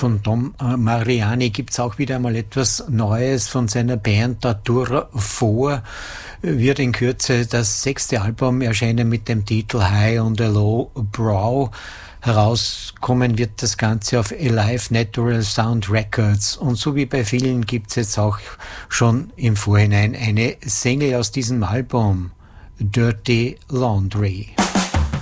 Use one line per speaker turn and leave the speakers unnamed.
von Tom Mariani gibt's auch wieder mal etwas Neues von seiner Band Datura vor. Wird in Kürze das 6. Album erscheinen mit dem Titel High on the Low Brow. Herauskommen wird das Ganze auf Alive Natural Sound Records. Und so wie bei vielen gibt's jetzt auch schon im Vorhinein eine Single aus diesem Album, Dirty Laundry.